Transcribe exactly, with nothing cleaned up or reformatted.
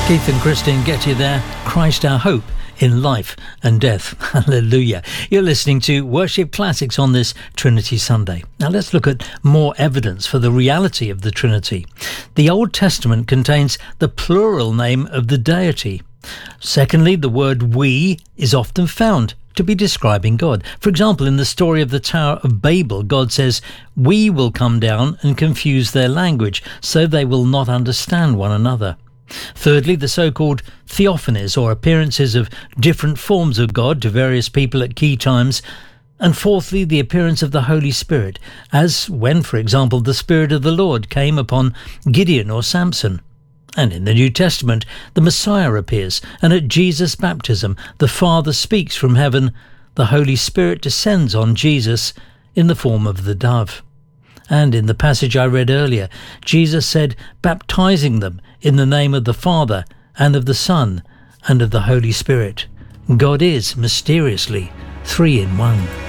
Keith and Christine get you there. Christ our hope in life and death. Hallelujah. You're listening to Worship Classics on this Trinity Sunday. Now let's look at more evidence for the reality of the Trinity. The Old Testament contains the plural name of the deity. Secondly, the word we is often found to be describing God. For example, in the story of the Tower of Babel, God says, "We will come down and confuse their language, so they will not understand one another." Thirdly, the so-called theophanies, or appearances of different forms of God to various people at key times. And fourthly, the appearance of the Holy Spirit, as when, for example, the Spirit of the Lord came upon Gideon or Samson. And in the New Testament, the Messiah appears, and at Jesus' baptism, the Father speaks from heaven. The Holy Spirit descends on Jesus in the form of the dove. And in the passage I read earlier, Jesus said, baptizing them in the name of the Father and of the Son and of the Holy Spirit. God is mysteriously three in one.